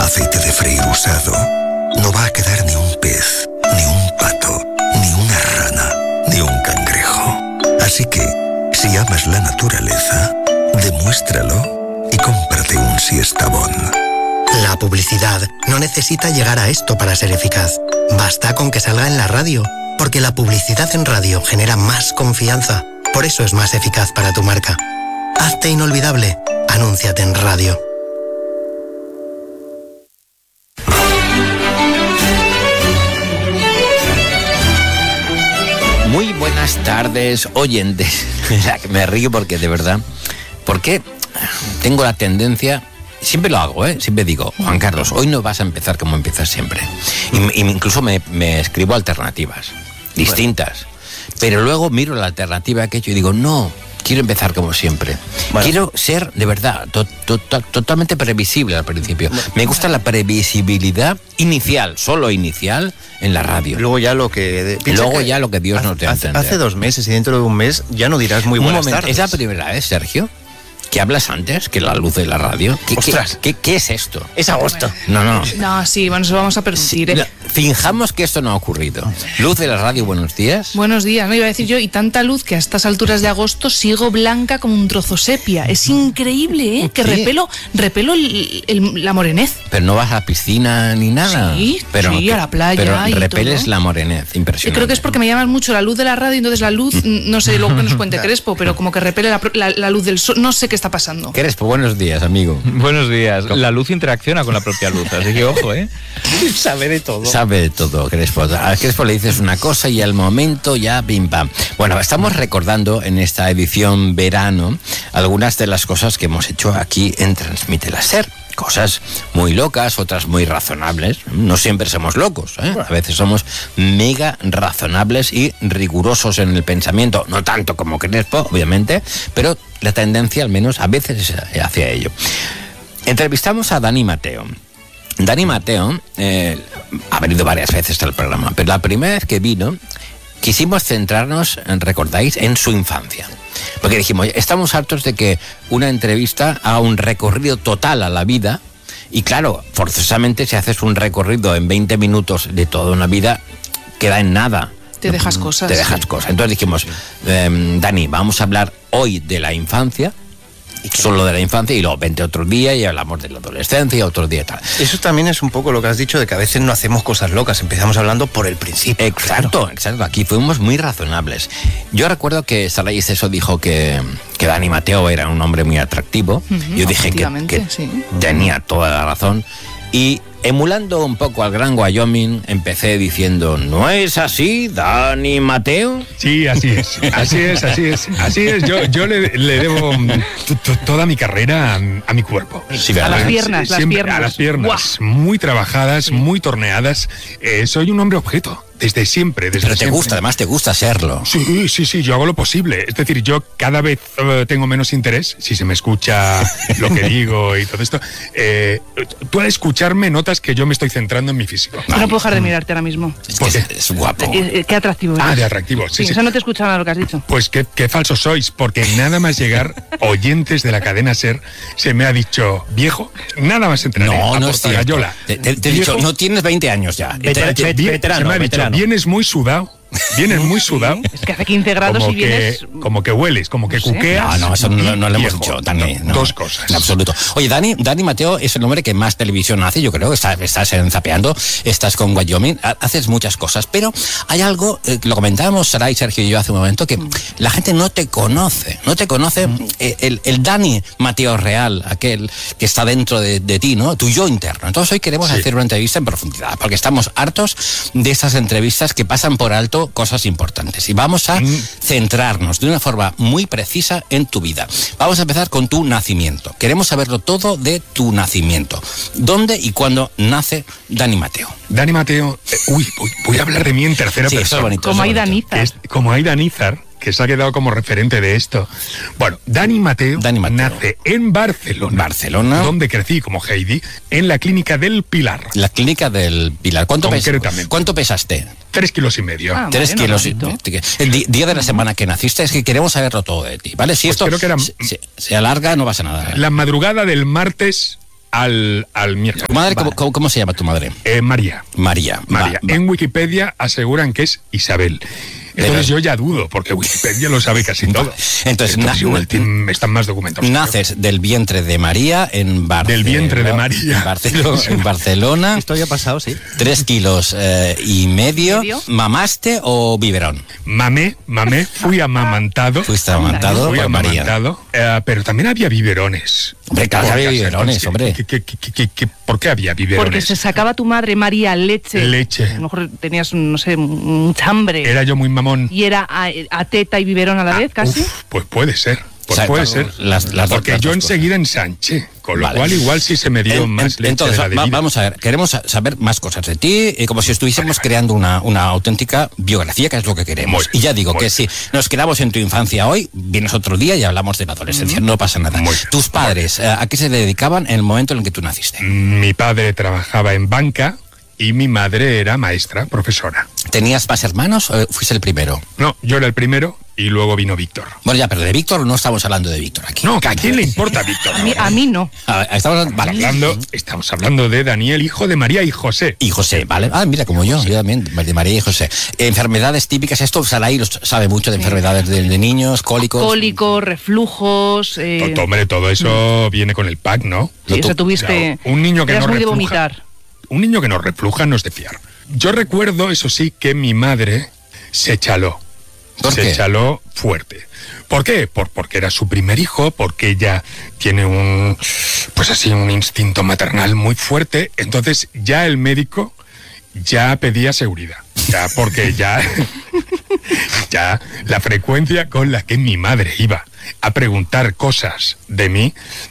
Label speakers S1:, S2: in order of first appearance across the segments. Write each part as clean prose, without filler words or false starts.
S1: aceite de freír usado, no va a quedar ni un pez, ni un pato, ni una rana, ni un cangrejo. Así que, si amas la naturaleza, demuéstralo y cómprate un Siestabón.
S2: La publicidad no necesita llegar a esto para ser eficaz. Basta con que salga en la radio, porque la publicidad en radio genera más confianza. Por eso es más eficaz para tu marca. Hazte inolvidable. Anúnciate en radio.
S3: Muy buenas tardes, oyentes. Me río porque, de verdad, porque tengo la tendencia, siempre lo hago, siempre digo, Juan Carlos, hoy no vas a empezar como empiezas siempre. Y incluso me escribo alternativas distintas. Pero luego miro la alternativa que he hecho y digo, no, quiero empezar como siempre. Bueno. Quiero ser, de verdad, totalmente previsible al principio. Me gusta la previsibilidad inicial, solo inicial, en la radio.
S4: Luego ya lo que
S3: Dios nos dé a entender.
S4: Hace 2 meses y dentro de un mes ya no dirás muy buenas tardes.
S3: ¿Es la primera vez, Sergio, que hablas antes que la luz de la radio? ¿Qué es esto?
S4: Es agosto.
S5: No, sí, bueno, nos vamos a permitir.
S3: Finjamos que esto no ha ocurrido. Luz de la radio, buenos días.
S5: Buenos días, iba a decir yo, y tanta luz que a estas alturas de agosto sigo blanca como un trozo sepia. Es increíble, ¿eh? Que repelo la morenez.
S3: Pero no vas a la piscina ni nada.
S5: Sí, a la playa.
S3: Pero
S5: y
S3: repeles
S5: todo.
S3: La morenez, impresionante.
S5: Yo creo que es porque me llamas mucho la luz de la radio, entonces la luz, no sé lo que nos cuente Crespo, pero como que repele la luz del sol, no sé qué está pasando.
S3: Crespo, buenos días, amigo.
S6: Buenos días. La luz interacciona con la propia luz, así que ojo,
S4: Sabe de todo.
S3: Sabe de todo, Crespo. A Crespo le dices una cosa y al momento ya pim pam. Bueno, estamos recordando en esta edición verano algunas de las cosas que hemos hecho aquí en Transmite la SER. Cosas muy locas, otras muy razonables. No siempre somos locos, A veces somos mega razonables y rigurosos en el pensamiento. No tanto como Crespo, obviamente, pero la tendencia al menos a veces es hacia ello. Entrevistamos a Dani Mateo. Dani Mateo ha venido varias veces al programa, pero la primera vez que vino quisimos centrarnos, ¿recordáis?, en su infancia. Porque dijimos, estamos hartos de que una entrevista haga un recorrido total a la vida y claro, forzosamente si haces un recorrido en 20 minutos de toda una vida, queda en nada.
S5: Te dejas cosas.
S3: Entonces dijimos, Dani, vamos a hablar hoy de la infancia, solo de la infancia, y luego vente otro día y hablamos de la adolescencia, otro día tal.
S4: Eso también es un poco lo que has dicho, de que a veces no hacemos cosas locas, empezamos hablando por el principio.
S3: Exacto. Aquí fuimos muy razonables. Yo recuerdo que Saray Ceso dijo que Dani Mateo era un hombre muy atractivo. Yo dije que
S5: sí,
S3: tenía toda la razón. Y emulando un poco al Gran Wyoming, empecé diciendo, ¿no es así, Dani Mateo?
S7: Sí, así es. Yo le debo toda mi carrera a mi cuerpo.
S3: Sí,
S5: a las piernas.
S7: A las piernas. ¡Guau! Muy trabajadas, muy torneadas. Soy un hombre objeto. Desde siempre.
S3: Pero te gusta, además te gusta serlo.
S7: Sí, yo hago lo posible. Es decir, yo cada vez tengo menos interés, si se me escucha lo que digo y todo esto. Tú al escucharme notas que yo me estoy centrando en mi físico.
S5: Yo no puedo dejar de mirarte ahora mismo.
S3: Es guapo.
S5: Qué atractivo eres.
S7: De atractivo, sí.
S5: Eso no te escuchaba lo que has dicho.
S7: Pues qué falsos sois, porque nada más llegar, oyentes de la cadena SER, se me ha dicho, viejo, nada más entrar.
S3: No es cierto. Te he dicho, no tienes 20 años ya.
S7: Veterano. Vienes muy sudado.
S5: Es que hace 15 grados y vienes...
S7: Como que hueles, como que cuqueas.
S3: No, eso no lo hemos dicho, Dani. No,
S7: dos cosas.
S3: En absoluto. Oye, Dani Mateo es el hombre que más televisión hace, yo creo. Estás en Zapeando, estás con Wyoming, haces muchas cosas. Pero hay algo, lo comentábamos Saray, Sergio y yo hace un momento, que la gente no te conoce. No te conoce el Dani Mateo real, aquel que está dentro de ti, ¿no? Tu yo interno. Entonces hoy queremos hacer una entrevista en profundidad, porque estamos hartos de esas entrevistas que pasan por alto cosas importantes y vamos a centrarnos de una forma muy precisa en tu vida. Vamos a empezar con tu nacimiento. Queremos saberlo todo de tu nacimiento. ¿Dónde y cuándo nace Dani Mateo?
S7: Dani Mateo, voy a hablar de mí en tercera persona.
S3: Eso es bonito.
S5: Como Aida Nízar.
S7: Como Aida Nízar, que se ha quedado como referente de esto. Bueno, Dani Mateo nace en Barcelona, donde crecí como Heidi, en la Clínica del Pilar.
S3: La Clínica del Pilar. ¿Cuánto pesaste?
S7: 3,5 kilos.
S3: 3 kilos. El día de la semana que naciste, es que queremos saberlo todo de ti, ¿vale? Si
S7: pues
S3: esto
S7: creo que era,
S3: se alarga, no pasa nada.
S7: La madrugada del martes al miércoles.
S3: ¿Tu madre, cómo se llama tu madre?
S7: María.
S3: María.
S7: María.
S3: Va.
S7: En Wikipedia aseguran que es Isabel. Entonces yo ya dudo, porque Wikipedia lo sabe casi todo.
S3: Entonces
S7: igual están más documentados.
S3: Naces del vientre de María en Barcelona.
S7: Del vientre de María.
S3: En Barcelona.
S4: Esto ya ha pasado, sí.
S3: 3 kilos y medio. ¿Mamaste o biberón?
S7: Mamé, fui amamantado.
S3: Fuiste amamantado
S7: Fui
S3: por María.
S7: amamantado, pero también había biberones.
S3: Hombre, claro que había biberones, hombre.
S7: ¿Por qué había biberones?
S5: Porque se sacaba tu madre, María, leche.
S7: Leche.
S5: A lo mejor tenías, no sé, mucha hambre.
S7: Era yo muy mamón.
S5: Y era a teta y biberón a la vez, casi.
S7: Pues puede ser. Pues
S3: O sea,
S7: puede ser. Porque yo enseguida ensanché. Con lo cual igual sí se me dio más leche.
S3: Entonces,
S7: de la debida.
S3: vamos a ver, queremos saber más cosas de ti, como si estuviésemos creando una auténtica biografía, que es lo que queremos. Y ya digo que si nos quedamos en tu infancia hoy, vienes otro día y hablamos de la adolescencia, no pasa nada. Tus padres, ¿a qué se dedicaban en el momento en el que tú naciste?
S7: Mi padre trabajaba en banca y mi madre era maestra, profesora.
S3: ¿Tenías más hermanos o fuiste el primero?
S7: No, yo era el primero y luego vino Víctor.
S3: Bueno, ya, pero de Víctor no estamos hablando de Víctor aquí.
S7: No, ¿a quién le importa Víctor?
S5: A mí no.
S7: Estamos hablando de Daniel, hijo de María y José.
S3: Y José, ¿vale? Ah, mira, como yo también, de María y José. Enfermedades típicas, esto Saray sabe mucho de enfermedades de niños, cólicos.
S5: Cólicos, reflujos.
S7: Hombre, todo eso viene con el pack, ¿no?
S5: Sí, eso tuviste.
S7: Un niño que
S5: eras
S7: no
S5: muy de
S7: refluja.
S5: vomitar.
S7: Un niño que no refluja no es de fiar. Yo recuerdo, eso sí, que mi madre se chaló. Se chaló fuerte. ¿Por qué? Porque era su primer hijo, porque ella tiene un instinto maternal muy fuerte. Entonces ya el médico ya pedía seguridad. Ya, porque ya la frecuencia con la que mi madre iba a preguntar cosas de mí,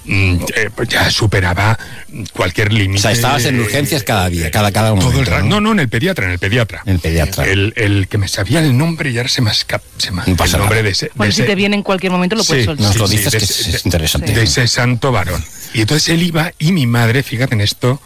S7: pues ya superaba cualquier límite.
S3: O sea, estabas en urgencias cada día, cada momento.
S7: Todo el rato. No, en el pediatra.
S3: El pediatra.
S7: El que me sabía el nombre y ahora se me
S3: no pasa
S7: el nombre
S3: nada.
S7: de ese.
S5: Bueno, si te viene en cualquier momento lo puedes soltar.
S3: Nos lo dices que es interesante.
S7: De ese santo varón. Y entonces él iba y mi madre, fíjate en esto,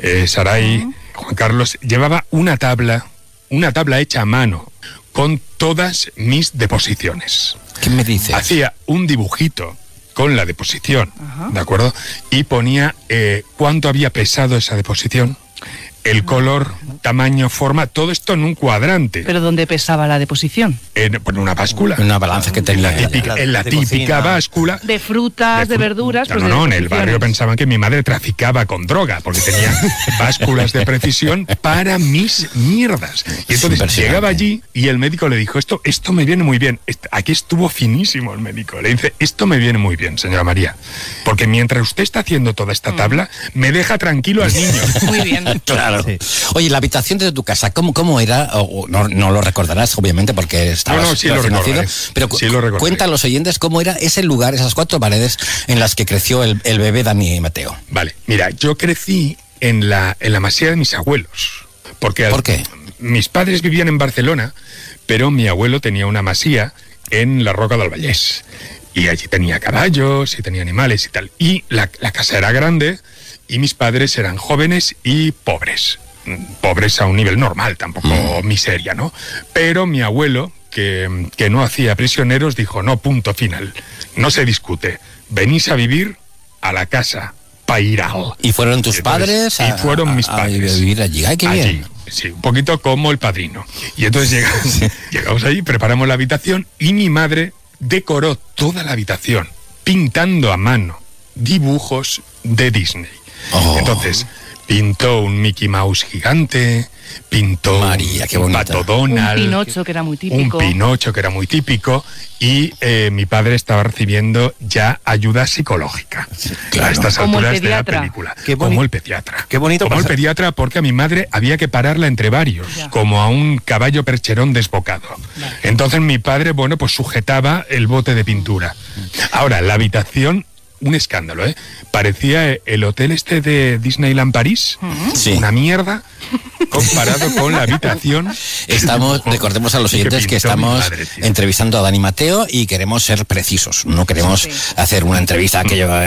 S7: Saray, Juan Carlos, llevaba una tabla hecha a mano con todas mis deposiciones.
S3: ¿Qué me dices?
S7: Hacía un dibujito con la deposición, ¿de acuerdo? Y ponía cuánto había pesado esa deposición, el color, tamaño, forma, todo esto en un cuadrante.
S5: ¿Pero dónde pesaba la deposición?
S7: En una báscula.
S3: Una balanza que tenía.
S7: En la típica báscula.
S5: De frutas, de verduras.
S7: No, en el barrio pensaban que mi madre traficaba con droga, porque tenía básculas de precisión para mis mierdas. Y entonces llegaba allí y el médico le dijo, esto me viene muy bien. Aquí estuvo finísimo el médico. Le dice, esto me viene muy bien, señora María, porque mientras usted está haciendo toda esta tabla, me deja tranquilo al niño.
S5: Muy bien.
S3: Claro. Sí. Oye, la habitación de tu casa, ¿cómo era? No lo recordarás, obviamente, porque estabas
S7: sí lo recordaré.
S3: Pero
S7: sí lo recordaré.
S3: Cuenta a los oyentes cómo era ese lugar, esas 4 paredes en las que creció el bebé Dani y Mateo.
S7: Vale, mira, yo crecí en la masía de mis abuelos.
S3: ¿Por qué?
S7: Mis padres vivían en Barcelona, pero mi abuelo tenía una masía en la Roca del Vallès. Y allí tenía caballos y tenía animales y tal. Y la casa era grande y mis padres eran jóvenes y pobres. Pobres a un nivel normal, tampoco miseria, ¿no? Pero mi abuelo, que no hacía prisioneros, dijo, no, punto final. No se discute. Venís a vivir a la casa Pairal.
S3: ¿Y fueron tus padres?
S7: Y fueron mis padres.
S3: A vivir allí. ¡Ay, qué bien!
S7: Sí, un poquito como el padrino. Y entonces llegamos allí, preparamos la habitación y mi madre decoró toda la habitación pintando a mano dibujos de Disney. Entonces pintó un Mickey Mouse gigante, pintó
S3: María, qué
S7: un
S3: bonita.
S7: Pato Donald,
S5: un Pinocho que era muy típico.
S7: Y mi padre estaba recibiendo ya ayuda psicológica a estas alturas de la película. Como el pediatra.
S4: Qué bonito.
S7: Como el pediatra, porque a mi madre había que pararla entre varios, como a un caballo percherón desbocado. Entonces mi padre, pues sujetaba el bote de pintura. Ahora, la habitación, un escándalo, ¿eh? Parecía el hotel este de Disneyland París, una mierda, comparado con la habitación.
S3: Recordemos a los oyentes que estamos entrevistando a Dani Mateo y queremos ser precisos. No queremos hacer una entrevista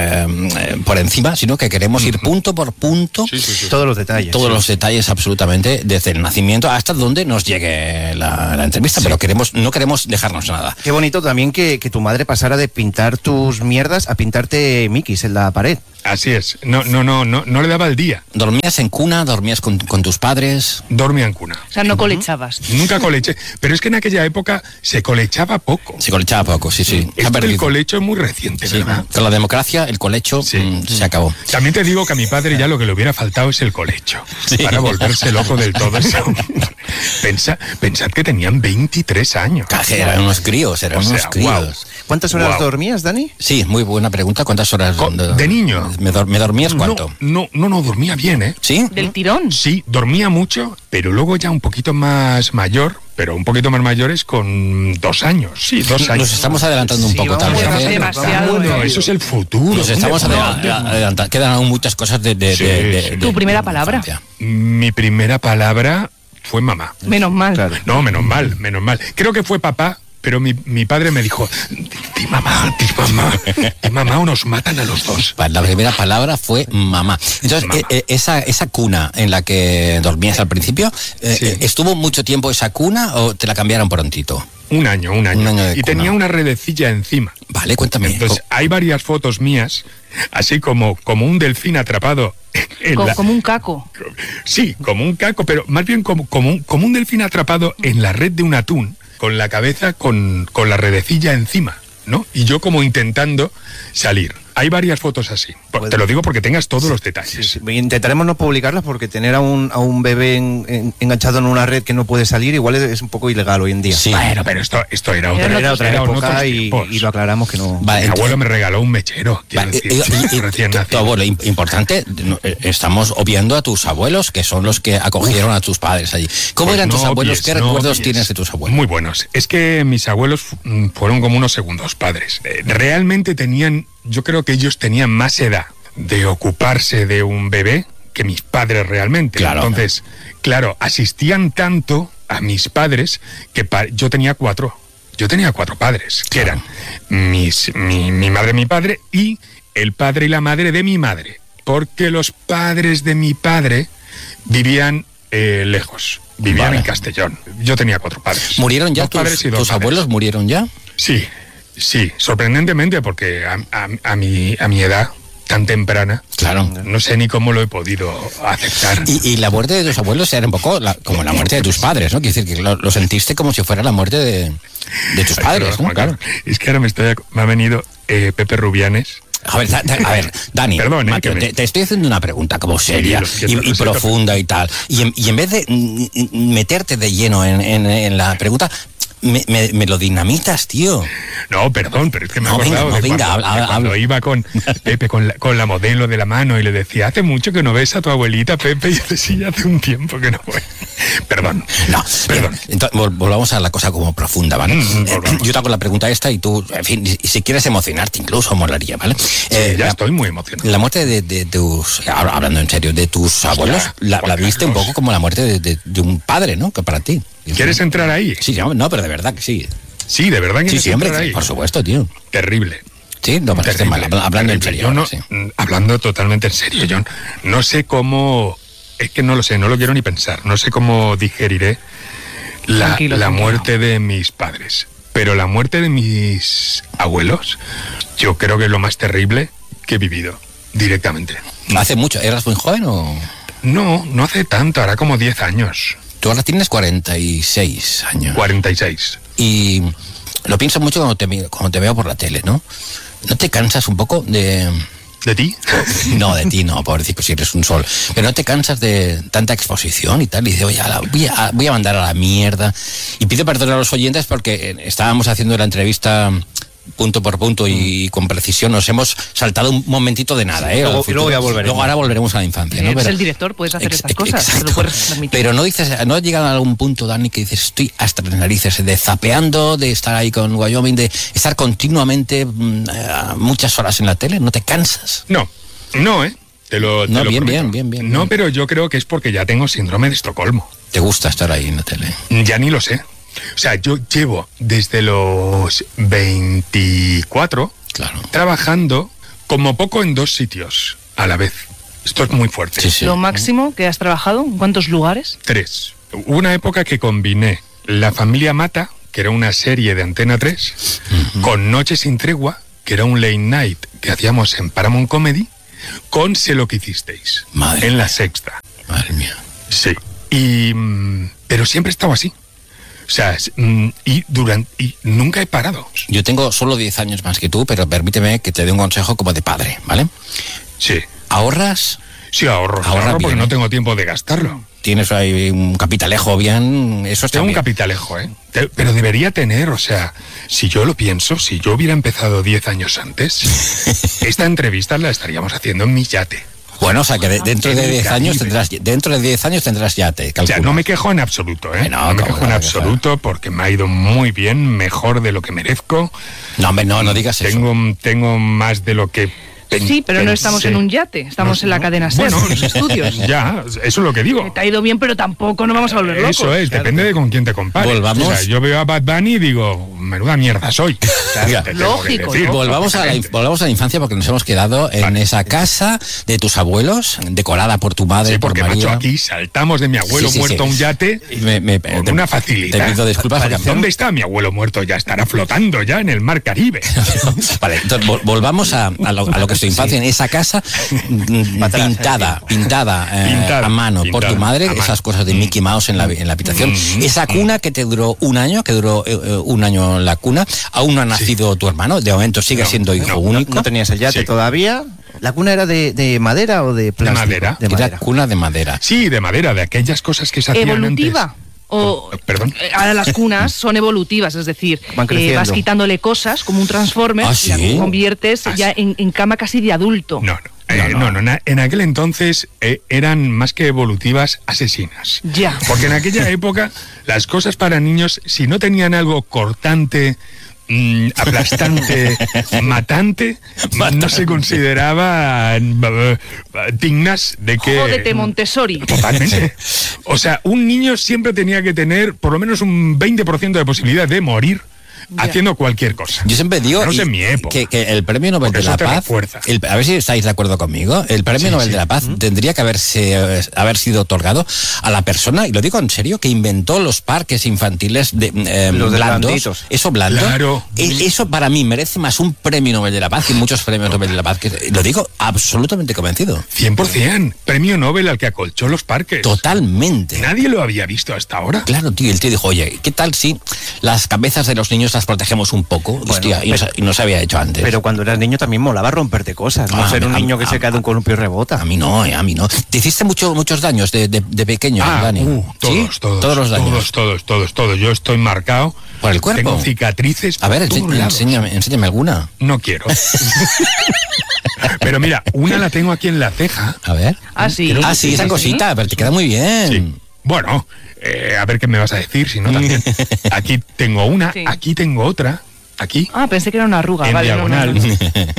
S3: por encima, sino que queremos ir punto por punto.
S4: Todos los detalles.
S3: Todos los detalles, absolutamente, desde el nacimiento hasta donde nos llegue la entrevista, pero no queremos dejarnos nada.
S4: Qué bonito también que tu madre pasara de pintar tus mierdas a pintarte Mickeys en la pared.
S7: Así es. No le daba el día.
S3: ¿Dormías en cuna? ¿Dormías con tus padres?
S7: Dormía en cuna.
S5: O sea, no colechabas.
S7: Nunca coleché. Pero es que en aquella época se colechaba poco.
S3: Se colechaba poco, sí. Se ha
S7: Esto del
S3: perdido.
S7: colecho es muy reciente,
S3: Sí,
S7: ¿verdad?
S3: con la democracia, el colecho se acabó.
S7: También te digo que a mi padre ya lo que le hubiera faltado es el colecho.
S3: Sí.
S7: Para volverse loco del todo. Pensad que tenían 23 años.
S3: Casi eran unos críos, eran
S7: O sea,
S3: unos críos.
S4: ¿Cuántas horas
S7: Guau.
S4: dormías, Dani?
S3: Sí, muy buena pregunta. ¿Cuántas horas?
S7: ¿De niño?
S3: ¿Me dormías cuánto?
S7: No, dormía bien, ¿eh?
S3: ¿Sí?
S5: Del tirón.
S7: Sí, dormía mucho, pero luego ya un poquito más mayor, pero un poquito más mayores con 2 años. Sí, 2 años.
S3: Nos estamos adelantando un
S4: Sí,
S3: poco
S4: vamos
S3: tal vez.
S4: a
S3: ¿eh?
S5: demasiado.
S7: Bueno, eso es el futuro.
S3: Nos estamos adelantando. Quedan aún muchas cosas de
S5: Tu primera palabra.
S3: infancia.
S7: Mi primera palabra fue mamá.
S5: Menos mal.
S4: Claro.
S7: No, menos mal. Creo que fue papá, pero mi padre me dijo, di mamá o nos matan a los dos.
S3: La primera palabra fue mamá. Entonces,
S7: Mamá.
S3: esa cuna en la que dormías al principio,
S7: Sí.
S3: ¿estuvo mucho tiempo esa cuna o te la cambiaron prontito?
S7: Un año
S3: Un año de
S7: y
S3: cuna.
S7: tenía una redecilla encima.
S3: Vale, cuéntame.
S7: Entonces, hay varias fotos mías, así como un delfín atrapado en la...
S5: Como un caco.
S7: Sí, como un caco, pero más bien como un delfín atrapado en la red de un atún, con la cabeza con la redecilla encima, ¿no? Y yo como intentando salir. Hay varias fotos así. Te lo digo porque tengas todos los detalles.
S4: Intentaremos no publicarlas porque tener a un bebé enganchado en una red que no puede salir igual es un poco ilegal hoy en día.
S3: Sí.
S7: Bueno, pero esto era otra,
S5: Era
S4: otra
S7: era
S4: época
S7: otros
S4: y
S7: tiempos.
S4: lo aclaramos que no...
S3: Vale,
S7: Mi abuelo me regaló un mechero, quiero
S3: Vale,
S7: decir, recién
S3: tu
S7: nacido.
S3: abuelo, importante, estamos obviando a tus abuelos, que son los que acogieron a tus padres allí. ¿Cómo
S7: Pues
S3: eran tus
S7: no
S3: abuelos?
S7: obvies,
S3: ¿Qué
S7: no
S3: recuerdos
S7: obvies.
S3: tienes de tus abuelos?
S7: Muy buenos. Es que mis abuelos fueron como unos segundos padres. Realmente yo creo que ellos tenían más edad de ocuparse de un bebé que mis padres realmente.
S3: Claro.
S7: Entonces, claro, asistían tanto a mis padres que yo tenía 4. Yo tenía 4 padres, que eran mi madre, mi padre y el padre y la madre de mi madre. Porque los padres de mi padre vivían lejos. Vivían
S3: Vale.
S7: en Castellón. Yo tenía 4 padres.
S3: ¿Murieron ya
S7: 2 padres y 2
S3: tus
S7: madres.
S3: abuelos? ¿Murieron ya?
S7: Sí, sorprendentemente, porque a mi edad tan temprana,
S3: Claro.
S7: no sé ni cómo lo he podido aceptar.
S3: Y la muerte de tus abuelos era un poco como la muerte de tus padres, ¿no? Quiere decir que lo sentiste como si fuera la muerte de tus
S7: Ay,
S3: padres,
S7: perdón,
S3: ¿no?
S7: Juan
S3: Claro.
S7: Carlos. Es que ahora me ha venido Pepe Rubianes.
S3: A ver, Dani,
S7: Perdón,
S3: Mateo,
S7: que me-
S3: te estoy haciendo una pregunta como seria
S7: lo siento,
S3: y
S7: lo siento.
S3: profunda y tal. Y en vez de meterte de lleno en la pregunta, me lo dinamitas, tío.
S7: No, perdón, pero es que me he
S3: No, venga,
S7: acordado
S3: no,
S7: de
S3: venga,
S7: cuando,
S3: habla,
S7: de cuando
S3: habla.
S7: iba con Pepe, con la modelo de la mano y le decía, hace mucho que no ves a tu abuelita, Pepe, y dice, sí, hace un tiempo que no voy. Perdón.
S3: No,
S7: Perdón.
S3: entonces, volvamos a la cosa como profunda, ¿vale?
S7: Volvamos.
S3: Yo te hago la pregunta esta y tú, en fin, y si quieres emocionarte incluso, molaría, ¿vale?
S7: Ya
S3: la-
S7: estoy muy emocionado.
S3: La muerte de tus, hablando en serio, de tus abuelos, la
S7: Juan
S3: viste un
S7: Carlos.
S3: poco como la muerte de un padre, ¿no? Que para ti.
S7: ¿Quieres entrar ahí?
S3: Sí, no, pero de verdad que sí.
S7: Sí, de verdad que
S3: Sí, sí, hombre,
S7: entrar ahí.
S3: por supuesto, tío.
S7: Terrible.
S3: Sí, no parece mal,
S7: Terrible,
S3: hablando en
S7: terrible.
S3: serio.
S7: Yo no,
S3: sí.
S7: hablando totalmente en serio, yo no sé cómo, es que no lo sé, no lo quiero ni pensar, no sé cómo digeriré
S5: Tranquilo,
S7: la
S5: tranquilo.
S7: muerte de mis padres. Pero la muerte de mis abuelos, yo creo que es lo más terrible que he vivido directamente.
S3: ¿Hace mucho? ¿Eras muy joven o...?
S7: No hace tanto, hará como 10 años,
S3: Tú ahora tienes 46 años.
S7: 46.
S3: Y lo pienso mucho cuando te veo por la tele, ¿no? ¿No te cansas un poco de...?
S7: ¿De ti?
S3: No, de ti no, pobrecito, si eres un sol. Pero no te cansas de tanta exposición y tal. Y dices, oye, voy a mandar a la mierda. Y pido perdón a los oyentes porque estábamos haciendo la entrevista punto por punto y con precisión. Nos hemos saltado un momentito de nada, ¿eh?
S4: Luego-
S3: Al futuro.
S4: luego ya volveremos.
S3: Luego ahora volveremos a la infancia, ¿no?
S5: Eres
S3: Pero-
S5: el director, puedes hacer estas cosas. Te
S3: exacto.
S5: lo puedes permitir.
S3: Pero no dices, no has llegado a algún punto, Dani, que dices, estoy hasta las narices de zapeando, de estar ahí con Wyoming, de estar continuamente muchas horas en la tele. ¿No te cansas?
S7: No, te lo
S3: No, bien,
S7: prometo.
S3: bien.
S7: No, pero yo creo que es porque ya tengo síndrome de Estocolmo.
S3: ¿Te gusta estar ahí en la tele?
S7: Ya ni lo sé. O sea, yo llevo desde los 24
S3: Claro.
S7: trabajando como poco en 2 sitios a la vez. Esto es muy fuerte.
S3: Sí, sí.
S5: Lo máximo que has trabajado, ¿en cuántos lugares?
S7: 3. Hubo una época que combiné La Familia Mata, que era una serie de Antena 3, con Noche sin Tregua, que era un late night que hacíamos en Paramount Comedy, con Sé lo que hicisteis.
S3: Madre
S7: en
S3: mía.
S7: La Sexta.
S3: Madre mía.
S7: Sí. Pero siempre he estado así. O sea, y nunca he parado.
S3: Yo tengo solo 10 años más que tú, pero permíteme que te dé un consejo como de padre, ¿vale?
S7: Sí.
S3: ¿Ahorras?
S7: Sí, ahorro
S3: Ahorra
S7: porque
S3: bien,
S7: no
S3: ¿eh?
S7: tengo tiempo de gastarlo.
S3: Tienes ahí un capitalejo bien, eso está
S7: Tengo un
S3: bien.
S7: capitalejo, ¿eh? Pero debería tener, o sea, si yo lo pienso, si yo hubiera empezado 10 años antes, esta entrevista la estaríamos haciendo en mi yate.
S3: Bueno, o sea que dentro de 10 años tendrás yate,
S7: O sea,
S3: calcula.
S7: no me quejo en absoluto, ¿eh?
S3: No,
S7: No me
S3: ¿cómo
S7: quejo
S3: no
S7: en
S3: te
S7: absoluto porque me ha ido muy bien, mejor de lo que merezco.
S3: No, hombre, no digas eso.
S7: Tengo más de lo que
S5: Sí, pero no estamos en un yate, estamos en la cadena SER, en los estudios.
S7: Ya, eso es lo que digo.
S5: Te ha ido bien, pero tampoco nos vamos a volver locos.
S7: Eso es, depende de con quién te compares.
S3: Volvamos.
S7: O sea, yo veo a Bad Bunny y digo, menuda mierda soy.
S3: Mira,
S7: Te tengo que
S5: lógico,
S7: decir.
S5: ¿no?
S3: Volvamos a la infancia porque nos hemos quedado en
S7: Vale.
S3: esa casa de tus abuelos, decorada por tu madre
S7: Sí,
S3: y por
S7: porque,
S3: María.
S7: macho, aquí saltamos de mi abuelo
S3: Sí, sí,
S7: muerto
S3: sí.
S7: a un yate con una facilidad.
S3: Te pido disculpas. porque-
S7: ¿Dónde está mi abuelo muerto? Ya estará flotando ya en el mar Caribe.
S3: Vale, entonces volvamos a lo que es tu infancia, en esa casa pintada a mano por tu madre,
S7: a mano.
S3: esas cosas de Mickey Mouse en la habitación, esa cuna que te duró un año, un año la cuna, aún no ha nacido tu hermano, de momento sigue siendo hijo único.
S4: No tenías el yate
S7: Sí.
S4: todavía. ¿La cuna era de madera o de plástico?
S7: madera.
S4: De
S3: Era
S4: madera.
S3: cuna de madera.
S7: Sí, de madera, de aquellas cosas que se hacían
S5: ¿Evolutiva?
S7: antes.
S5: O,
S7: Perdón.
S5: Ahora las cunas son evolutivas, es decir,
S4: Van creciendo.
S5: vas quitándole cosas como un Transformer
S3: ¿Ah,
S5: y la
S3: sí?
S5: conviertes
S7: Ah,
S5: ya en cama casi de adulto.
S7: No. En aquel entonces eran más que evolutivas, asesinas.
S5: Ya.
S7: Porque en aquella época las cosas para niños, si no tenían algo cortante, aplastante, matante, no se consideraban dignas de que...
S5: Jódete, Montessori.
S7: Totalmente. O sea, un niño siempre tenía que tener por lo menos un 20% de posibilidad de morir haciendo cualquier cosa.
S3: Yo siempre digo
S7: No sé en mi época.
S3: que el Premio Nobel
S7: Porque
S3: de
S7: eso
S3: la
S7: te
S3: Paz,
S7: refuerza.
S3: a ver si estáis de acuerdo conmigo, el Premio Nobel de la Paz tendría que haber sido otorgado a la persona, y lo digo en serio, que inventó los parques infantiles
S4: Los de
S3: blandos.
S4: blanditos.
S3: Eso blando.
S7: Claro.
S3: Eso para mí merece más un Premio Nobel de la Paz que muchos Premios Nobel de la Paz. Lo digo absolutamente convencido.
S7: 100%. Premio Nobel al que acolchó los parques.
S3: Totalmente.
S7: Nadie lo había visto hasta ahora.
S3: Claro, tío, el tío dijo, oye, ¿qué tal si las cabezas de los niños las protegemos un poco? Hostia, y no se había hecho antes.
S4: Pero cuando eras niño también molaba romperte cosas. No
S3: Ah,
S4: ser un
S3: a mí-
S4: niño que se cae de un columpio y rebota.
S3: A mí no. Te hiciste muchos daños de pequeño, Dani. ¿Sí?
S7: Todos
S3: los daños.
S7: Todos. Yo estoy marcado.
S3: ¿Por el cuerpo?
S7: Tengo cicatrices.
S3: A ver,
S7: por todos lados.
S3: enséñame alguna.
S7: No quiero. Pero mira, una la tengo aquí en la ceja.
S3: A ver.
S5: Ah, sí.
S3: Ah, sí, esa cosita, pero te queda muy bien.
S7: Sí. Bueno, a ver qué me vas a decir, si no también. Aquí tengo una,
S5: Sí.
S7: aquí tengo otra. Aquí.
S5: Ah, pensé que era una arruga.
S7: En
S5: vale, no,
S7: diagonal.
S5: no.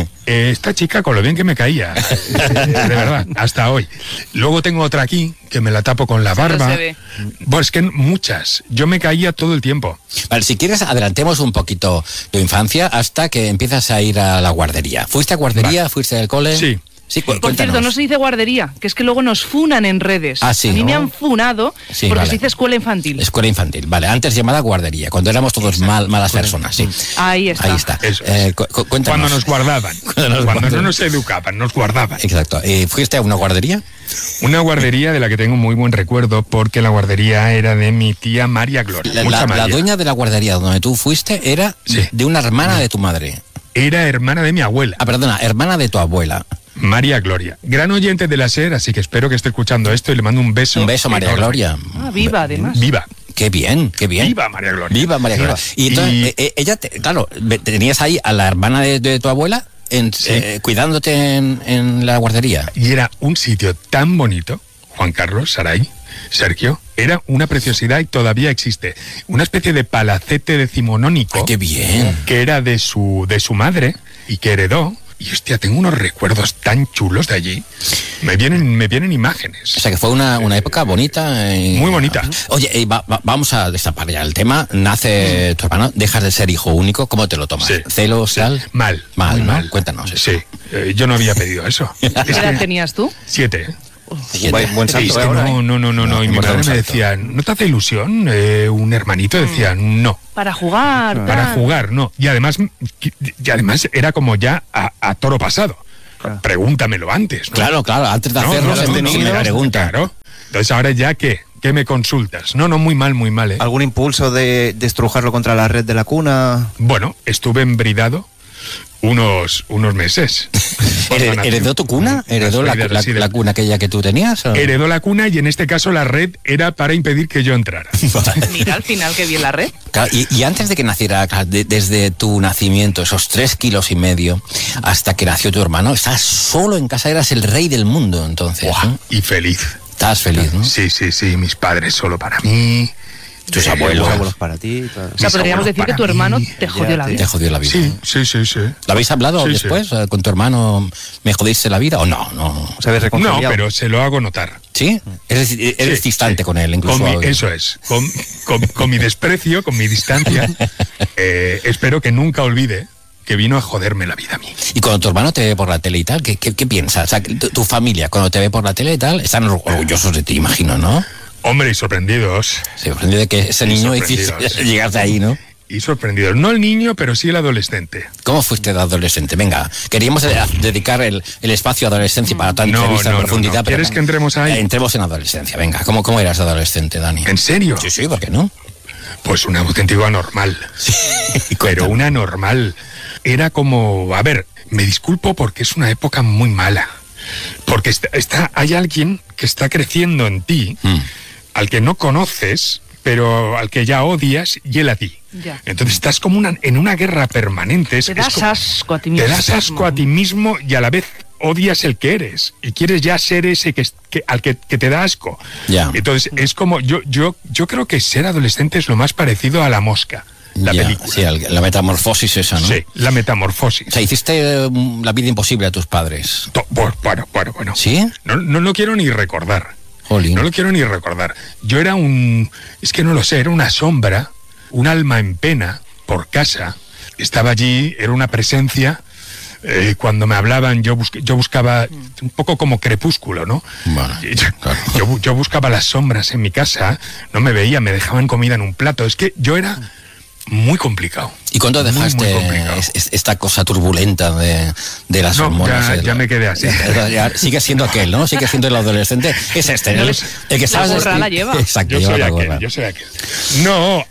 S7: Esta chica con lo bien que me caía, de verdad, hasta hoy. Luego tengo otra aquí que me la tapo con la
S5: Solo
S7: barba.
S5: se ve.
S7: Bueno, es que muchas. Yo me caía todo el tiempo.
S3: Vale, si quieres, adelantemos un poquito tu infancia hasta que empiezas a ir a la guardería. ¿Fuiste a guardería? ¿Fuiste al cole?
S7: Sí.
S3: Sí,
S5: Por
S3: cuéntanos.
S5: cierto, no se dice guardería, que es que luego nos funan en redes.
S3: Ah, sí,
S5: A mí
S3: ¿no?
S5: me han funado
S3: Sí,
S5: porque
S3: vale.
S5: se dice escuela infantil.
S3: Escuela infantil, vale. Antes llamada guardería, cuando éramos todos malas personas, sí.
S5: Ahí está.
S3: Ahí está.
S7: Eso es.
S3: Cuéntanos.
S7: Cuando nos guardaban. Cuando no nos educaban, nos guardaban.
S3: Exacto. ¿Fuiste a una guardería?
S7: Una guardería de la que tengo muy buen recuerdo porque la guardería era de mi tía María Gloria. Mucha
S3: La
S7: María.
S3: dueña de la guardería donde tú fuiste era
S7: Sí.
S3: de una hermana de tu madre.
S7: Era hermana de mi abuela,
S3: Ah, perdona, hermana de tu abuela.
S7: María Gloria. Gran oyente de la SER, así que espero que esté escuchando esto y le mando un beso.
S3: Un beso, María
S7: enorme.
S3: Gloria.
S5: Ah, viva, además.
S7: Viva.
S3: Qué bien, qué bien.
S7: Viva María Gloria.
S3: Viva María Gloria. Y entonces, ella, claro, tenías ahí a la hermana de tu abuela cuidándote en la guardería.
S7: Y era un sitio tan bonito, Juan Carlos, Saray, Sergio, era una preciosidad y todavía existe. Una especie de palacete decimonónico.
S3: Ay, qué bien.
S7: Que era de su madre y que heredó. Y hostia, tengo unos recuerdos tan chulos de allí. Me vienen imágenes.
S3: O sea que fue una época bonita.
S7: Muy bonita.
S3: Oye, vamos a destapar ya el tema. Nace tu hermano, dejas de ser hijo único. ¿Cómo te lo tomas?
S7: Sí.
S3: ¿Celos,
S7: Sí.
S3: tal?
S7: Mal.
S3: Mal,
S7: muy
S3: ¿no?
S7: mal.
S3: Cuéntanos eso.
S7: Sí. Yo no había pedido eso.
S5: ¿Qué edad tenías tú?
S7: 7.
S4: Buen salto,
S7: Es que
S4: ahora,
S7: no. Y mi
S3: hemos dado
S7: madre
S3: un
S7: me
S3: salto.
S7: decía, ¿no te hace ilusión? Un hermanito decía, no.
S5: Para jugar.
S7: Para
S5: tal.
S7: jugar, no. Y además era como ya a toro pasado. pregúntamelo antes, ¿no?
S3: Claro, antes de hacerlo se me pregunta.
S7: Claro. Entonces, ahora ya, ¿qué me consultas? No, muy mal, ¿eh?
S4: ¿Algún impulso de estrujarlo contra la red de la cuna?
S7: Bueno, estuve embridado unos meses.
S3: ¿Heredó tu cuna? ¿Heredó la cuna aquella que tú tenías? ¿O?
S7: Heredó la cuna y en este caso la red era para impedir que yo entrara.
S5: Mira, al final que bien la red.
S3: Claro, y antes de que naciera, desde tu nacimiento, esos 3,5 kilos, hasta que nació tu hermano, estabas solo en casa, eras el rey del mundo entonces.
S7: ¿No? Y feliz.
S3: Estabas feliz, ¿no?
S7: Sí, mis padres solo para mí.
S3: Tus abuelos
S4: para ti.
S5: O sea, podríamos decir que tu hermano te jodió la vida.
S3: Te jodió la vida.
S7: Sí.
S3: ¿Lo habéis hablado después con tu hermano? ¿Me jodiste la vida o no?
S4: ¿Se habéis reconciliado?
S7: No, pero se lo hago notar.
S3: ¿Sí? Eres distante con él, incluso.
S7: Eso es. Con mi desprecio, con mi distancia, espero que nunca olvide que vino a joderme la vida a mí.
S3: Y cuando tu hermano te ve por la tele y tal, ¿qué piensas? O sea, tu familia, cuando te ve por la tele y tal, están orgullosos de ti, imagino, ¿no?
S7: Hombre, y sorprendidos.
S3: Sí, sorprendido de que ese niño hiciese llegar de ahí, ¿no?
S7: Y sorprendidos. No el niño, pero sí el adolescente.
S3: ¿Cómo fuiste de adolescente? Venga, queríamos dedicar el espacio a adolescencia para tanta entrevista en profundidad.
S7: No. ¿Quieres que entremos ahí?
S3: Entremos en adolescencia, venga. ¿Cómo eras de adolescente, Dani?
S7: ¿En serio?
S3: Sí, ¿por qué no?
S7: Pues un auténtico anormal. Sí, pero un anormal. Era como... A ver, me disculpo porque es una época muy mala. Porque hay alguien que está creciendo en ti, al que no conoces, pero al que ya odias, y él a ti.
S5: Ya.
S7: Entonces estás como en una guerra permanente.
S5: Te das asco a ti mismo.
S7: Te das asco a ti mismo y a la vez odias el que eres. Y quieres ya ser ese al que te da asco.
S3: Ya.
S7: Entonces es como... Yo creo que ser adolescente es lo más parecido a La Mosca. La película.
S3: Sí, la metamorfosis esa, ¿no?
S7: Sí, la metamorfosis.
S3: O sea, hiciste la vida imposible a tus padres.
S7: Bueno.
S3: ¿Sí?
S7: No quiero ni recordar.
S3: Jolín.
S7: No lo quiero ni recordar. Yo era es que no lo sé, era una sombra, un alma en pena por casa. Estaba allí, era una presencia. Cuando me hablaban, yo buscaba un poco como Crepúsculo, ¿no?
S3: Bueno,
S7: claro. yo buscaba las sombras en mi casa, no me veía, me dejaban comida en un plato. Es que yo era muy complicado.
S3: ¿Y cuándo dejaste esta cosa turbulenta de las hormonas?
S7: Ya me quedé así.
S3: Sigue siendo aquel, ¿no? Sigue siendo el adolescente. Es este, el que sabes.
S5: La gorra la lleva.
S3: Exacto,
S7: yo soy aquel. No,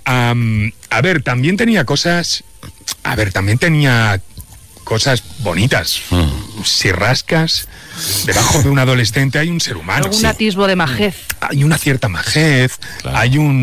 S7: a ver, también tenía cosas... también tenía cosas bonitas. Si rascas, debajo de un adolescente hay un ser humano.
S5: Algún atisbo de majez.
S7: Hay una cierta majez, claro.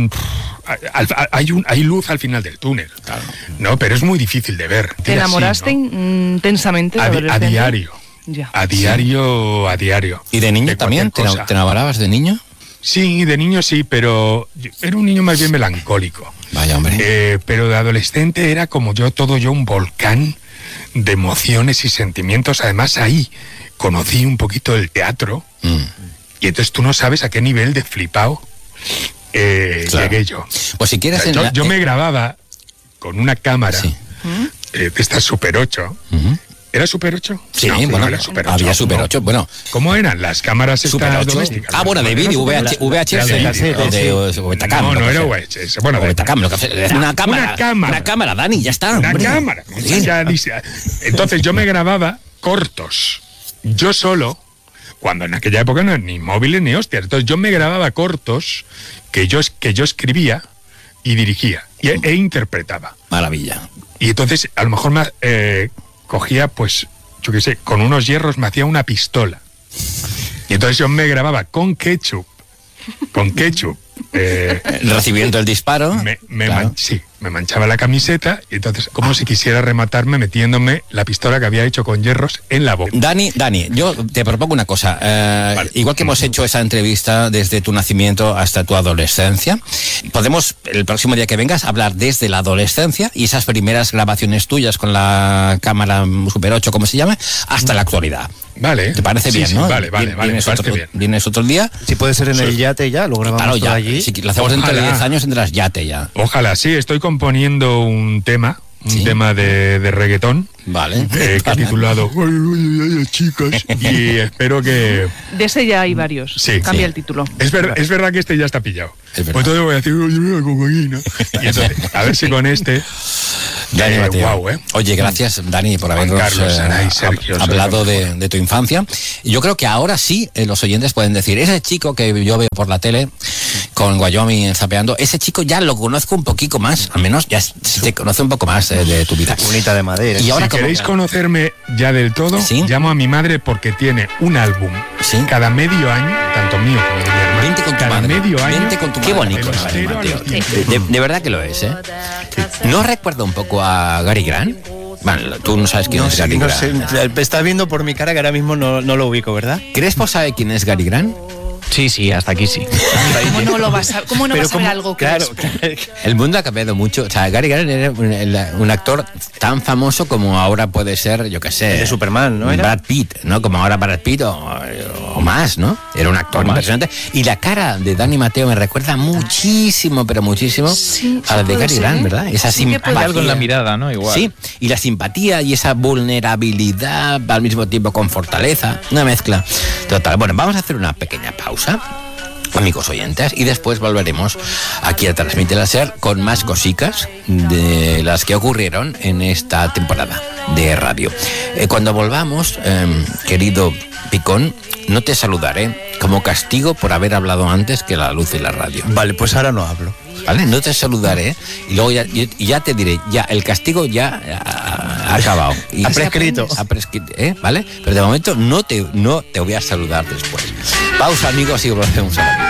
S7: Hay luz al final del túnel, claro. No, pero es muy difícil de ver.
S5: ¿Te enamoraste intensamente?
S7: A diario.
S5: Ya.
S7: A diario.
S3: ¿Y de niño también? ¿Te enamorabas de niño?
S7: Sí, de niño sí, pero era un niño más bien melancólico.
S3: Vaya, hombre.
S7: Pero de adolescente era como todo yo un volcán de emociones y sentimientos. Además ahí conocí un poquito el teatro y entonces tú no sabes a qué nivel de flipado llegué yo.
S3: Pues si quieres...
S7: O sea, yo me grababa con una cámara de esta Super 8. ¿Era Super 8?
S3: Sí,
S7: no,
S3: bueno,
S7: era Super 8.
S3: había Super 8, bueno.
S7: ¿Cómo eran las cámaras estas domésticas?
S3: Ah, bueno, de vídeo, VHS.
S7: O Betacam. No era VHS. Bueno,
S3: Betacam. Una cámara, Dani, ya está.
S7: Una cámara. Entonces yo me grababa cortos. Yo solo, cuando en aquella época no eran ni móviles ni hostias. Entonces yo me grababa cortos que yo escribía y dirigía e interpretaba.
S3: Maravilla.
S7: Y entonces a lo mejor cogía, pues, yo qué sé, con unos hierros me hacía una pistola. Y entonces yo me grababa con ketchup.
S3: Recibiendo el disparo.
S7: Me manchaba la camiseta y entonces como si quisiera rematarme metiéndome la pistola que había hecho con hierros en la boca.
S3: Dani, yo te propongo una cosa. Vale. Igual que hemos hecho esa entrevista desde tu nacimiento hasta tu adolescencia, podemos, el próximo día que vengas, hablar desde la adolescencia y esas primeras grabaciones tuyas con la cámara Super 8, como se llama, hasta la actualidad.
S7: Vale.
S3: ¿Te parece bien, no?
S7: Vale.
S3: Vienes otro día.
S4: Si puede ser en el yate ya, lo grabamos todo allí.
S3: Si lo hacemos dentro de 10 años, tendrás yate ya.
S7: Ojalá, sí, estoy componiendo un tema un tema de reggaetón.
S3: Vale.
S7: Que he titulado "Ay, chicas", y espero que...
S5: De ese ya hay varios.
S7: Sí.
S5: Cambia
S3: Sí.
S5: el título.
S7: Es verdad que este ya está pillado.
S3: Es verdad.
S7: Pues entonces voy a decir, oye, mira, cocaína. Y entonces, a ver si con este...
S3: Dani Mateo.
S7: guau,
S3: Oye, gracias, Dani, por
S7: Juan
S3: habernos
S7: Carlos, Saray, Sergio, soy
S3: hablado
S7: lo mejor.
S3: de tu infancia. Y yo creo que ahora sí los oyentes pueden decir, ese chico que yo veo por la tele con Wyoming zapeando, ese chico ya lo conozco un poquito más, al menos ya se te conoce un poco más de tu vida.
S4: Bonita de madera.
S3: Y ahora
S7: Si
S3: como-
S7: queréis conocerme ya del todo,
S3: ¿Sí?
S7: llamo a mi madre porque tiene un álbum
S3: ¿Sí?
S7: cada medio año, tanto mío como de mi hermano.
S3: Vente con tu
S7: cada
S3: madre.
S7: medio año.
S3: Vente con tu
S7: Qué
S3: madre.
S7: bonito,
S3: Qué
S7: Dani
S3: bonito,
S7: Mateo.
S3: Mateo. De verdad que lo es, ¿eh? ¿No recuerda un poco a Gary Grant? Bueno, tú no sabes quién
S4: No
S3: es
S4: sé,
S3: Gary
S4: no
S3: Grant.
S4: sé. Estás viendo por mi cara que ahora mismo no lo ubico, ¿verdad?
S3: ¿Crespo sabe quién es Gary Grant?
S6: Sí, sí, hasta aquí sí.
S5: ¿Cómo no lo vas a, cómo no
S4: Pero
S5: vas a ver
S4: como-
S5: algo
S4: claro,
S5: Crespo?
S3: El mundo ha cambiado mucho. O sea, Gary Grant era un actor tan famoso como ahora puede ser, yo qué sé,
S4: El de Superman, ¿no era?
S3: Brad Pitt, ¿no? Como ahora Brad Pitt o más, ¿no? Era un actor impresionante. Y la cara de Dani Mateo me recuerda muchísimo, pero muchísimo
S5: Sí,
S3: a la de
S5: puede
S3: Gary
S5: ser,
S3: Grant,
S5: ¿eh?
S3: ¿verdad? Esa
S5: Sí que
S3: simpatía.
S5: puede
S6: Hay algo en la mirada, ¿no? Igual.
S3: Sí, y la simpatía y esa vulnerabilidad al mismo tiempo con fortaleza, una mezcla total. Bueno, vamos a hacer una pequeña pausa, amigos oyentes, y después volveremos aquí a Transmite la SER con más cositas de las que ocurrieron en esta temporada de radio. Cuando volvamos, querido Picón, no te saludaré como castigo por haber hablado antes que la luz y la radio.
S4: Vale, pues ahora no hablo.
S3: ¿Vale? No te saludaré y luego ya te diré, ya el castigo ya ha acabado. Y
S4: Ha prescrito.
S3: Ha prescrito, ¿vale? Pero de momento no te voy a saludar después. Pausa, amigos, y volvemos a la vida.